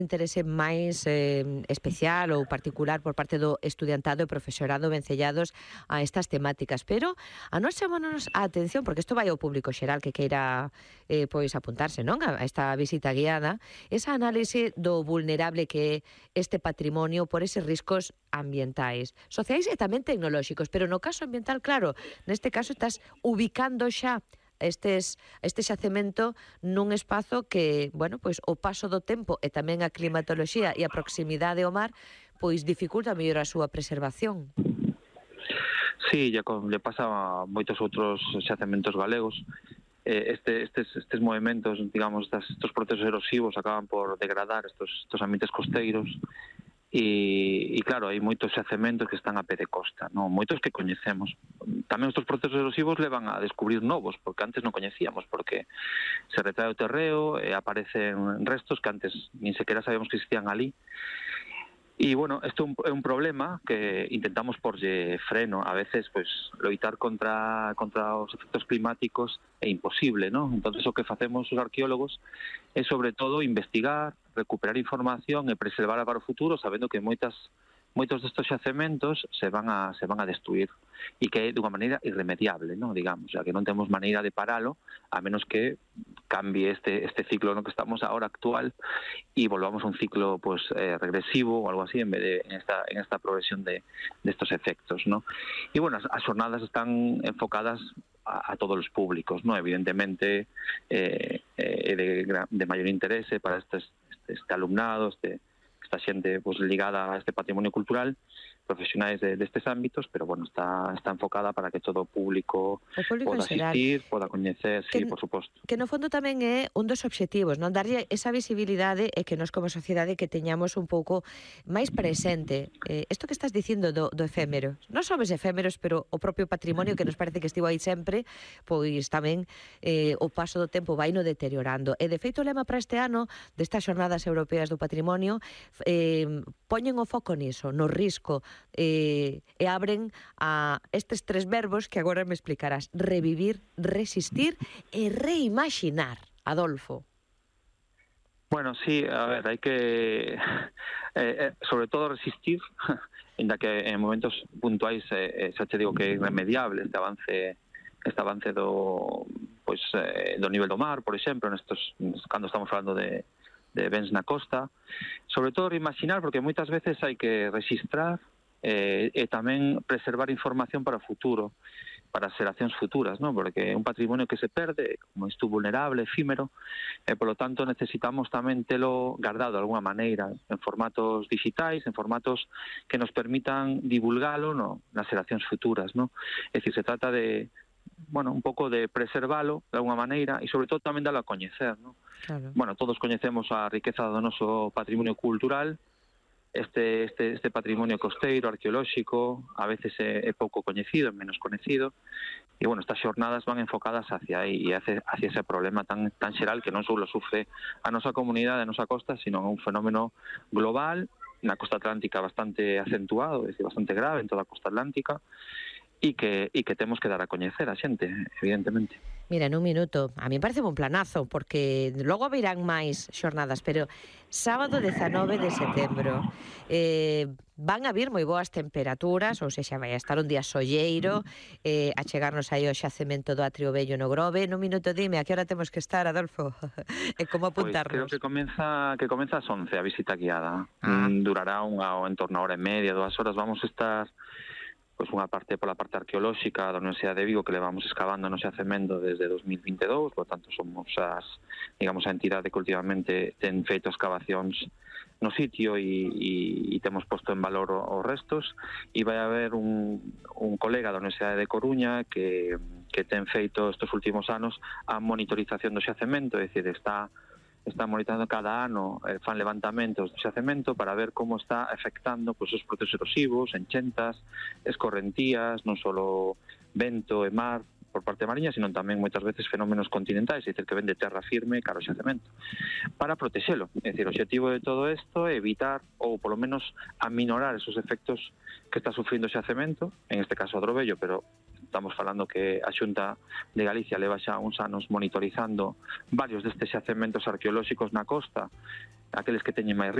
interese máis especial ou particular por parte do estudiantado e profesorado vencellados a estas temáticas, pero a nós chamámonos a atención, porque isto vai ao público xeral que queira pois apuntarse, non, a esta visita guiada, esa análise do vulnerable que é este patrimonio por eses riscos ambientais, sociais e tamén tecnolóxicos, pero no caso ambiental, claro, neste caso estás ubicando xa este xacemento nun espazo que, bueno, pois o paso do tempo e tamén a climatoloxía e a proximidade ao mar, pois dificulta mellor a súa preservación. Sí, lle pasa a moitos outros xacementos galegos. Estes movimentos, digamos, estos procesos erosivos acaban por degradar estos ambientes costeiros. E claro, hai moitos xacementos que están a pé de costa, non? Moitos que coñecemos. Tamén estes procesos erosivos levan a descubrir novos, porque antes non coñecíamos, porque se retrae o terreo e aparecen restos que antes nin sequera sabíamos que existían ali. E, bueno, isto é un problema que intentamos porlle freno. A veces, pois, loitar contra os efectos climáticos é imposible, non? Entón, o que facemos os arqueólogos é, sobre todo, investigar, recuperar información e preservar para o futuro, sabendo que moitos destes xacementos se van a destruir e que é dunha maneira irremediable, non, digamos, xa que non temos maneira de paralo a menos que cambie este ciclo no que estamos agora actual e volvamos a un ciclo pues regresivo ou algo así en vez de en esta progresión de estos efectos, ¿no? E bueno, as jornadas están enfocadas a todos os públicos, ¿no? Evidentemente de maior interese para este alumnado, esta xente pues ligada a este patrimonio cultural, profesionais destes ámbitos, pero bueno, está enfocada para que todo o público poda asistir, poda coñecer, sí, por suposto. Que no fondo tamén é un dos obxectivos, non? Darlle esa visibilidade e que nós como sociedade que teñamos un pouco máis presente isto que estás dicindo do efémero. Non somos efémeros, pero o propio patrimonio que nos parece que estivo aí sempre, pois tamén o paso do tempo vai no deteriorando. E de feito o lema para este ano destas xornadas europeas do patrimonio poñen o foco niso, no risco, e abren a estes tres verbos que agora me explicarás: revivir, resistir e reimaxinar. Adolfo. Bueno, sí, a ver, hai que sobre todo resistir, ainda que en momentos puntuais xa te digo que é irremediable este avance do nivel do mar, por exemplo, cando estamos falando de bens na costa, sobre todo reimaxinar, porque moitas veces hai que rexistrar e tamén preservar información para o futuro, para as xeracións futuras, non? Porque é un patrimonio que se perde, como isto vulnerable, efímero, e polo tanto necesitamos tamén telo guardado de alguna maneira en formatos digitais, en formatos que nos permitan divulgalo nas xeracións futuras, non? É dicir, se trata de un pouco de preservalo de alguna maneira e sobre todo tamén dalo a coñecer, non? Claro. Bueno, todos coñecemos a riqueza do noso patrimonio cultural. Este patrimonio costeiro, arqueolóxico, a veces é pouco coñecido, é menos coñecido, e, bueno, estas xornadas van enfocadas hacia aí, e hacia ese problema tan xeral que non só sufre a nosa comunidade, a nosa costa, sino un fenómeno global, na costa atlántica bastante acentuado, é dicir, bastante grave en toda a costa atlántica, e que temos que dar a coñecer a xente, evidentemente. Mira, nun minuto, a mí parece un planazo, porque logo virán máis xornadas, pero sábado 19 de setembro van a vir moi boas temperaturas, ou sexa, vai a estar un día solleiro, a chegarnos aí ao xacemento do Atrio Vello no Grove. Nun minuto dime, a que hora temos que estar, Adolfo? E como apuntarnos? Pois creo que comeza ás 11 a visita guiada. Durará en torno a hora e media, 2 horas. Vamos a estar unha parte pola parte arqueolóxica da Universidade de Vigo, que levamos excavando no xacemento desde 2022, por tanto somos a entidade que últimamente ten feito excavacións no sitio e temos posto en valor os restos, e vai haber un colega da Universidade de Coruña que ten feito estes últimos anos a monitorización do xacemento, é dicir, está monitorizando cada ano, fan levantamentos do xacemento para ver como está afectando os procesos erosivos, enchentas, escorrentías, non só vento e mar por parte mariña, sino tamén moitas veces fenómenos continentais, é dicir, que ven de terra firme cara ao xacemento, para protexelo. É dicir, o objetivo de todo isto é evitar, ou polo menos aminorar esos efectos que está sufrindo o xacemento, en este caso a Drobello, pero estamos falando que a Xunta de Galicia leva xa uns anos monitorizando varios destes xacementos arqueolóxicos na costa, aqueles que teñen máis